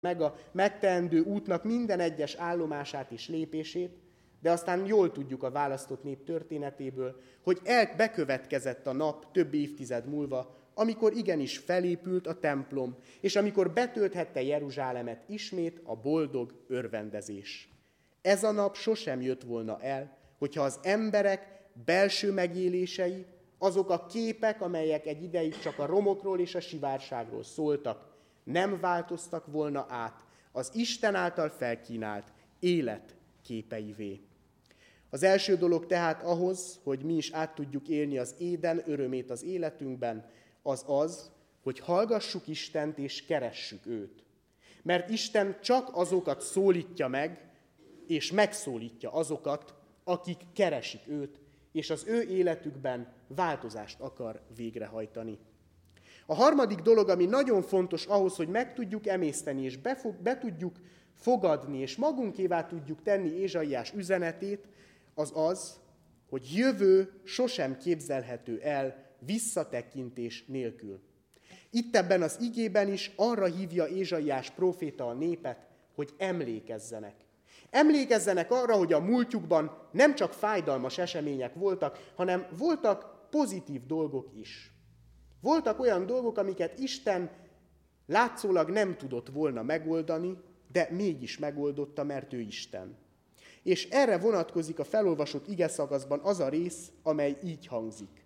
meg a megteendő útnak minden egyes állomását és lépését, de aztán jól tudjuk a választott nép történetéből, hogy bekövetkezett a nap több évtized múlva, amikor igenis felépült a templom, és amikor betölthette Jeruzsálemet ismét a boldog örvendezés. Ez a nap sosem jött volna el, hogyha az emberek belső megélései, azok a képek, amelyek egy ideig csak a romokról és a sivárságról szóltak, nem változtak volna át az Isten által felkínált élet képeivé. Az első dolog tehát ahhoz, hogy mi is át tudjuk élni az Éden örömét az életünkben, az, hogy hallgassuk Istent és keressük őt. Mert Isten csak azokat szólítja meg, és megszólítja azokat, akik keresik őt, és az ő életükben változást akar végrehajtani. A harmadik dolog, ami nagyon fontos ahhoz, hogy meg tudjuk emészteni, és be tudjuk fogadni, és magunkévá tudjuk tenni Ézsaiás üzenetét, az, hogy jövő sosem képzelhető el visszatekintés nélkül. Itt ebben az igében is arra hívja Ézsaiás próféta a népet, hogy emlékezzenek. Emlékezzenek arra, hogy a múltjukban nem csak fájdalmas események voltak, hanem voltak pozitív dolgok is. Voltak olyan dolgok, amiket Isten látszólag nem tudott volna megoldani, de mégis megoldotta, mert ő Isten. És erre vonatkozik a felolvasott igeszakaszban az a rész, amely így hangzik.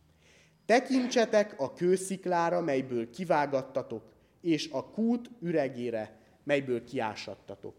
Tekintsetek a kősziklára, melyből kivágattatok, és a kút üregére, melyből kiásattatok.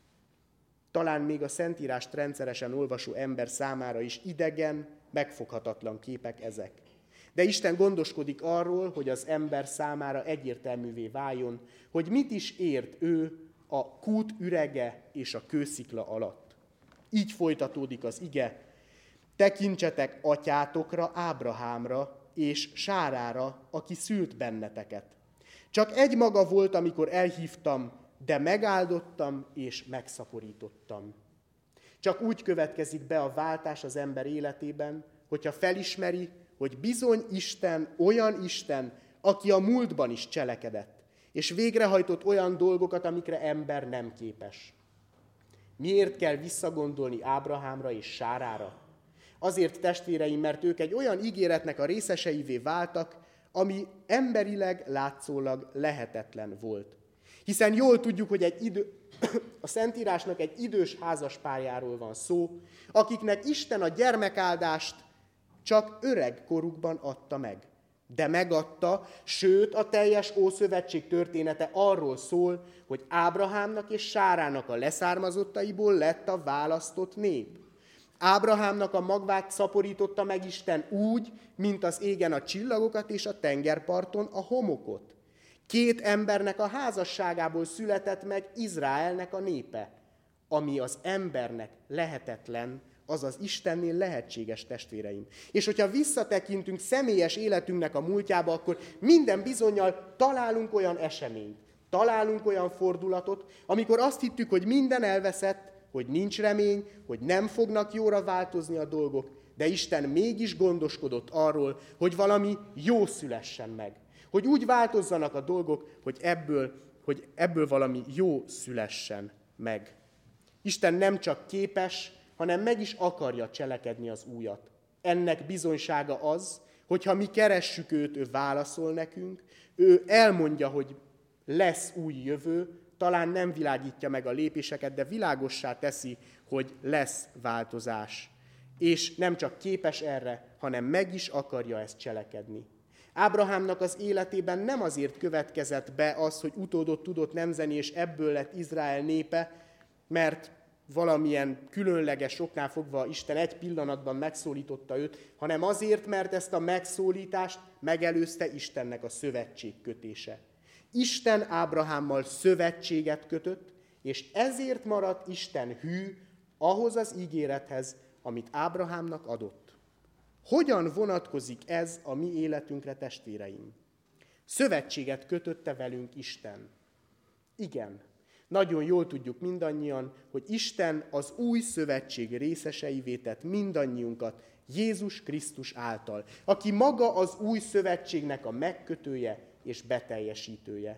Talán még a Szentírást rendszeresen olvasó ember számára is idegen, megfoghatatlan képek ezek. De Isten gondoskodik arról, hogy az ember számára egyértelművé váljon, hogy mit is ért ő a kút ürege és a kőszikla alatt. Így folytatódik az ige. Tekintsetek atyátokra, Ábrahámra és Sárára, aki szült benneteket. Csak egy maga volt, amikor elhívtam, de megáldottam és megszaporítottam. Csak úgy következik be a váltás az ember életében, hogyha felismeri, hogy bizony Isten olyan Isten, aki a múltban is cselekedett, és végrehajtott olyan dolgokat, amikre ember nem képes. Miért kell visszagondolni Ábrahámra és Sárára? Azért, testvéreim, mert ők egy olyan ígéretnek a részeseivé váltak, ami emberileg látszólag lehetetlen volt. Hiszen jól tudjuk, hogy a Szentírásnak egy idős házaspárjáról van szó, akiknek Isten a gyermekáldást csak öreg korukban adta meg. De megadta, sőt a teljes Ószövetség története arról szól, hogy Ábrahámnak és Sárának a leszármazottaiból lett a választott nép. Ábrahámnak a magvát szaporította meg Isten úgy, mint az égen a csillagokat és a tengerparton a homokot. 2 embernek a házasságából született meg Izraelnek a népe, ami az embernek lehetetlen, az az Istennél lehetséges, testvéreim. És hogyha visszatekintünk személyes életünknek a múltjába, akkor minden bizonnyal találunk olyan eseményt, találunk olyan fordulatot, amikor azt hittük, hogy minden elveszett, hogy nincs remény, hogy nem fognak jóra változni a dolgok, de Isten mégis gondoskodott arról, hogy valami jó szülessen meg. Hogy úgy változzanak a dolgok, hogy ebből valami jó szülessen meg. Isten nem csak képes, hanem meg is akarja cselekedni az újat. Ennek bizonysága az, hogyha mi keressük őt, ő válaszol nekünk, ő elmondja, hogy lesz új jövő, talán nem világítja meg a lépéseket, de világossá teszi, hogy lesz változás. És nem csak képes erre, hanem meg is akarja ezt cselekedni. Ábrahámnak az életében nem azért következett be az, hogy utódot tudott nemzeni, és ebből lett Izrael népe, mert valamilyen különleges oknál fogva Isten egy pillanatban megszólította őt, hanem azért, mert ezt a megszólítást megelőzte Istennek a szövetségkötése. Isten Ábrahámmal szövetséget kötött, és ezért maradt Isten hű ahhoz az ígérethez, amit Ábrahámnak adott. Hogyan vonatkozik ez a mi életünkre, testvéreim? Szövetséget kötötte velünk Isten. Igen, nagyon jól tudjuk mindannyian, hogy Isten az új szövetség részeseivé tett mindannyiunkat Jézus Krisztus által, aki maga az új szövetségnek a megkötője és beteljesítője.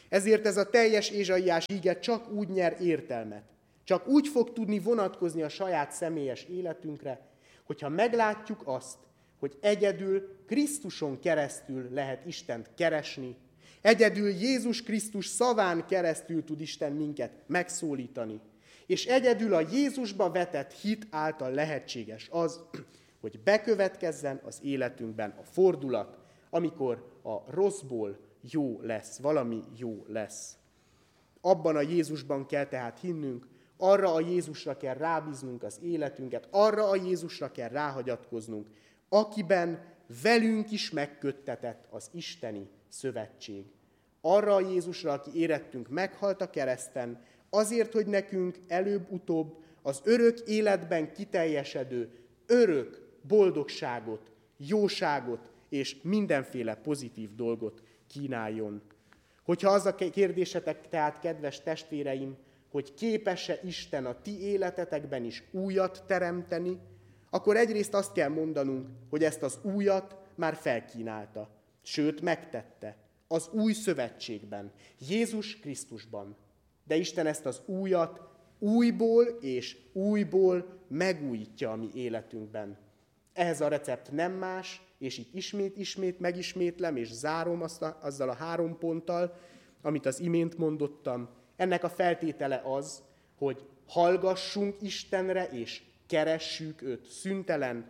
Ezért ez a teljes Ézsaiás íge csak úgy nyer értelmet, csak úgy fog tudni vonatkozni a saját személyes életünkre, hogyha meglátjuk azt, hogy egyedül Krisztuson keresztül lehet Istent keresni, egyedül Jézus Krisztus szaván keresztül tud Isten minket megszólítani, és egyedül a Jézusba vetett hit által lehetséges az, hogy bekövetkezzen az életünkben a fordulat, amikor a rosszból jó lesz, valami jó lesz. Abban a Jézusban kell tehát hinnünk, arra a Jézusra kell rábíznunk az életünket, arra a Jézusra kell ráhagyatkoznunk, akiben velünk is megköttetett az isteni szövetség. Arra a Jézusra, aki érettünk meghalt a kereszten, azért, hogy nekünk előbb-utóbb az örök életben kiteljesedő örök boldogságot, jóságot és mindenféle pozitív dolgot kínáljon. Hogyha az a kérdésetek tehát, kedves testvéreim, hogy képes-e Isten a ti életetekben is újat teremteni, akkor egyrészt azt kell mondanunk, hogy ezt az újat már felkínálta, sőt megtette az új szövetségben, Jézus Krisztusban. De Isten ezt az újat újból és újból megújítja a mi életünkben. Ehhez a recept nem más, és itt ismét megismétlem, és zárom azzal a 3 ponttal, amit az imént mondottam. Ennek a feltétele az, hogy hallgassunk Istenre, és keressük őt szüntelen.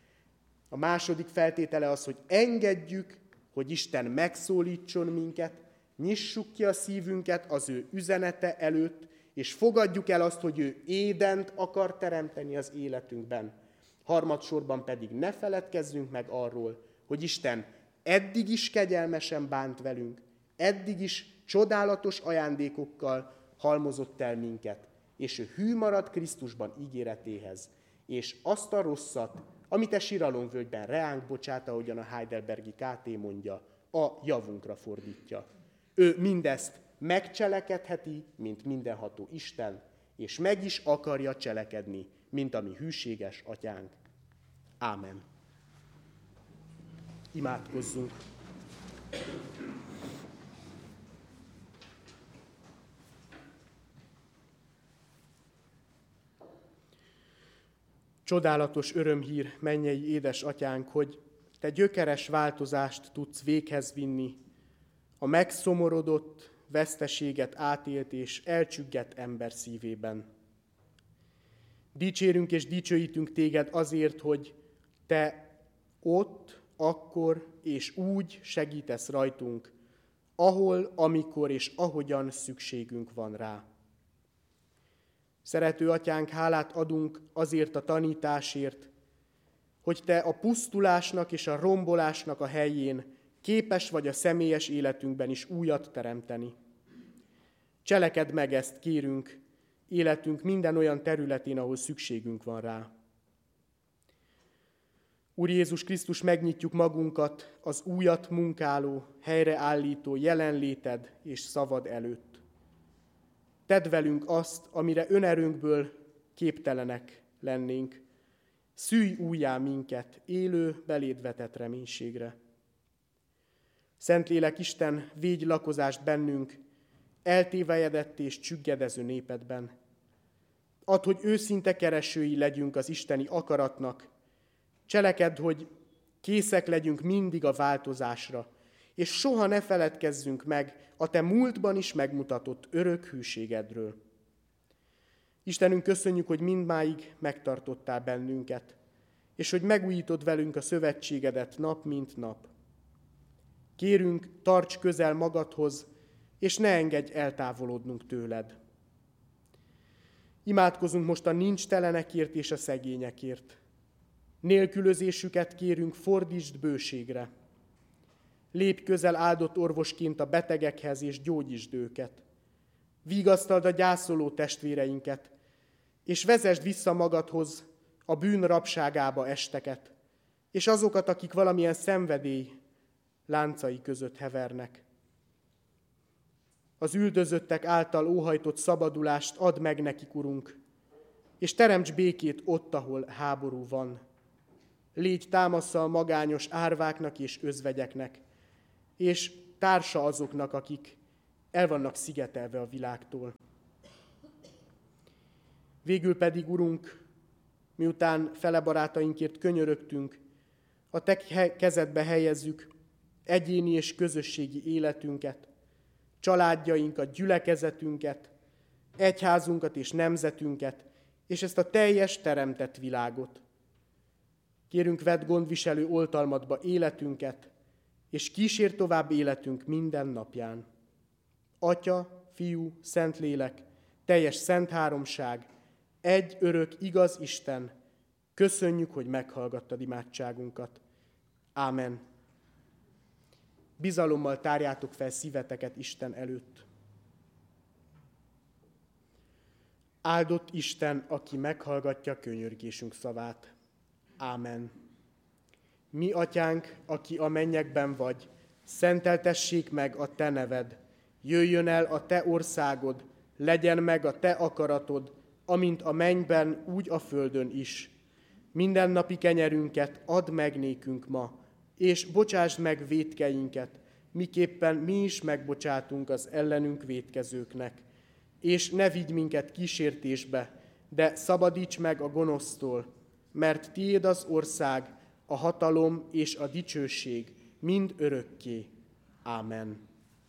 A második feltétele az, hogy engedjük, hogy Isten megszólítson minket, nyissuk ki a szívünket az ő üzenete előtt, és fogadjuk el azt, hogy ő Édent akar teremteni az életünkben. Harmadsorban pedig ne feledkezzünk meg arról, hogy Isten eddig is kegyelmesen bánt velünk, eddig is csodálatos ajándékokkal halmozott el minket, és ő hű marad Krisztusban ígéretéhez, és azt a rosszat, amit a siralomvölgyben reánk bocsát, ahogyan a Heidelbergi KT mondja, a javunkra fordítja. Ő mindezt megcselekedheti, mint mindenható Isten, és meg is akarja cselekedni, mint a mi hűséges atyánk. Ámen. Imádkozzunk. Csodálatos örömhír, mennyei édesatyánk, hogy te gyökeres változást tudsz véghez vinni a megszomorodott, veszteséget átélt és elcsüggett ember szívében. Dicsérünk és dicsőítünk téged azért, hogy te ott, akkor és úgy segítesz rajtunk, ahol, amikor és ahogyan szükségünk van rá. Szerető atyánk, hálát adunk azért a tanításért, hogy te a pusztulásnak és a rombolásnak a helyén képes vagy a személyes életünkben is újat teremteni. Cselekedd meg ezt, kérünk, életünk minden olyan területén, ahol szükségünk van rá. Úr Jézus Krisztus, megnyitjuk magunkat az újat munkáló, helyreállító jelenléted és szavad előtt. Tedd velünk azt, amire önerőnkből képtelenek lennénk. Szülj újjá minket élő, beléd vetett reménységre. Szentlélek Isten, védj lakozást bennünk, eltévejedett és csüggedező népedben. Add, hogy őszinte keresői legyünk az isteni akaratnak. Cselekedd, hogy készek legyünk mindig a változásra, és soha ne feledkezzünk meg a te múltban is megmutatott örök hűségedről. Istenünk, köszönjük, hogy mindmáig megtartottál bennünket, és hogy megújítod velünk a szövetségedet nap mint nap. Kérünk, tarts közel magadhoz, és ne engedj eltávolodnunk tőled. Imádkozunk most a nincstelenekért és a szegényekért. Nélkülözésüket kérünk, fordítsd bőségre. Lépj közel áldott orvosként a betegekhez, és gyógyítsd őket. Vigasztald a gyászoló testvéreinket, és vezesd vissza magadhoz a bűn rabságába esteket, és azokat, akik valamilyen szenvedély láncai között hevernek. Az üldözöttek által óhajtott szabadulást add meg nekik, Urunk, és teremts békét ott, ahol háború van. Légy támaszsal magányos árváknak és özvegyeknek, és társa azoknak, akik el vannak szigetelve a világtól. Végül pedig, Urunk, miután fele barátainkért könyörögtünk, a Te kezedbe helyezzük egyéni és közösségi életünket, családjainkat, gyülekezetünket, egyházunkat és nemzetünket, és ezt a teljes teremtett világot. Kérünk, vedd gondviselő oltalmadba életünket, és kísér tovább életünk minden napján. Atya, Fiú, Szentlélek, teljes szent háromság, egy örök, igaz Isten, köszönjük, hogy meghallgattad imádságunkat. Ámen. Bizalommal tárjátok fel szíveteket Isten előtt. Áldott Isten, aki meghallgatja könyörgésünk szavát. Ámen. Mi, Atyánk, aki a mennyekben vagy, szenteltessék meg a Te neved. Jöjjön el a Te országod, legyen meg a Te akaratod, amint a mennyben, úgy a földön is. Mindennapi kenyerünket add meg nékünk ma, és bocsásd meg vétkeinket, miképpen mi is megbocsátunk az ellenünk vétkezőknek. És ne vigy minket kísértésbe, de szabadíts meg a gonosztól, mert tiéd az ország, a hatalom és a dicsőség mind örökké. Ámen.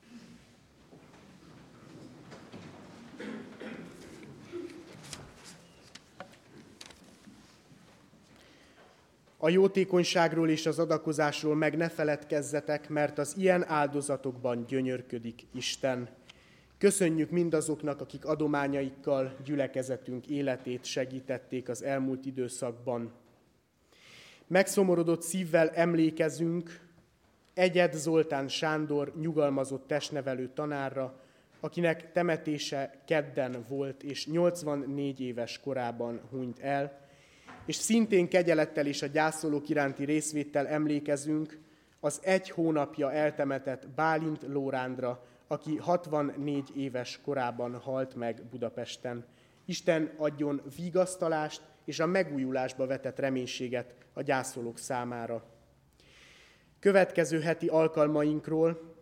A jótékonyságról és az adakozásról meg ne feledkezzetek, mert az ilyen áldozatokban gyönyörködik Isten. Köszönjük mindazoknak, akik adományaikkal gyülekezetünk életét segítették az elmúlt időszakban. Megszomorodott szívvel emlékezünk Egyed Zoltán Sándor nyugalmazott testnevelő tanárra, akinek temetése kedden volt, és 84 éves korában hunyt el, és szintén kegyelettel és a gyászolók iránti részvéttel emlékezünk az 1 hónapja eltemetett Bálint Lórándra, aki 64 éves korában halt meg Budapesten. Isten adjon vigasztalást és a megújulásba vetett reménységet a gyászolók számára. Következő heti alkalmainkról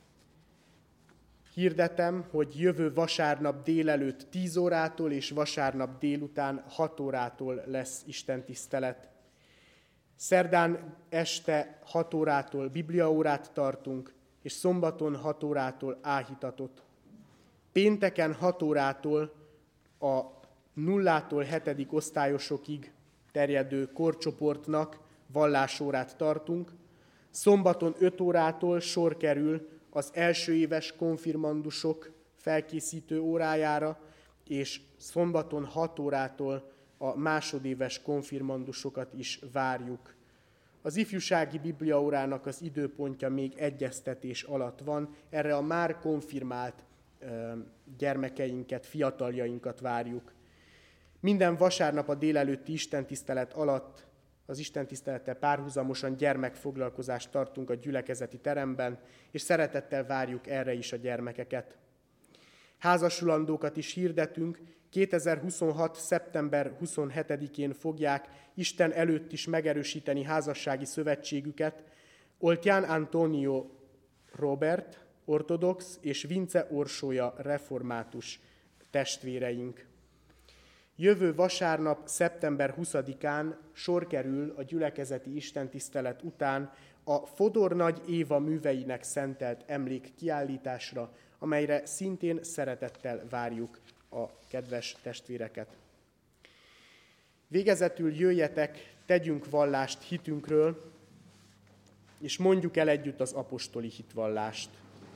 hirdetem, hogy jövő vasárnap délelőtt 10 órától és vasárnap délután 6 órától lesz istentisztelet. Szerdán este 6 órától bibliaórát tartunk, és szombaton 6 órától áhítatot. Pénteken 6 órától a 0-tól 7. osztályosokig terjedő korcsoportnak vallásórát tartunk. Szombaton 5 órától sor kerül az első éves konfirmandusok felkészítő órájára, és szombaton 6 órától a másodéves konfirmandusokat is várjuk. Az ifjúsági bibliaórának az időpontja még egyeztetés alatt van, erre a már konfirmált gyermekeinket, fiataljainkat várjuk. Minden vasárnap a délelőtti istentisztelet alatt, az istentisztelettel párhuzamosan gyermekfoglalkozást tartunk a gyülekezeti teremben, és szeretettel várjuk erre is a gyermekeket. Házasulandókat is hirdetünk, 2026. szeptember 27-én fogják Isten előtt is megerősíteni házassági szövetségüket Oltján Antonio Robert, ortodox, és Vince Orsója, református testvéreink. Jövő vasárnap, szeptember 20-án sor kerül a gyülekezeti istentisztelet után a Fodor Nagy Éva műveinek szentelt emlékkiállításra, amelyre szintén szeretettel várjuk a kedves testvéreket. Végezetül jöjjetek, tegyünk vallást hitünkről, és mondjuk el együtt az apostoli hitvallást.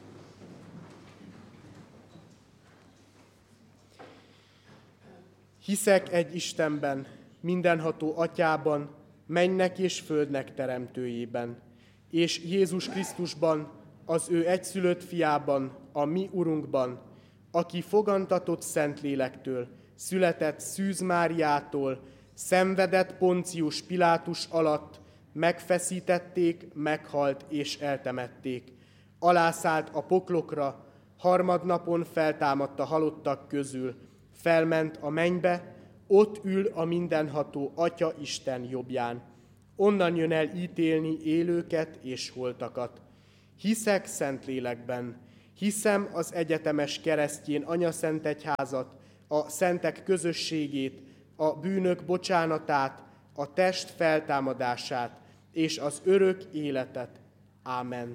Hiszek egy Istenben, mindenható Atyában, mennynek és földnek teremtőjében, és Jézus Krisztusban, az ő egyszülött fiában, a mi Urunkban, aki fogantatott Szentlélektől, született Szűz Máriától, szenvedett Poncius Pilátus alatt, megfeszítették, meghalt és eltemették. Alászállt a poklokra, harmadnapon feltámadt a halottak közül, felment a mennybe, ott ül a mindenható Atya Isten jobbján. Onnan jön el ítélni élőket és holtakat. Hiszek Szentlélekben, Hiszem az egyetemes keresztjén anyaszentegyházat, a szentek közösségét, a bűnök bocsánatát, a test feltámadását és az örök életet. Ámen.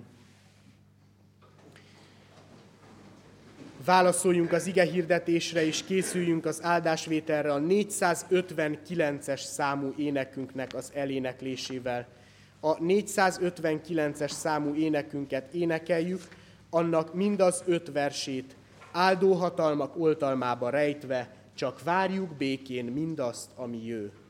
Válaszoljunk az igehirdetésre, és készüljünk az áldásvételre a 459-es számú énekünknek az eléneklésével. A 459-es számú énekünket énekeljük, annak mindaz 5 versét, áldó hatalmak oltalmába rejtve, csak várjuk békén mindazt, ami jő.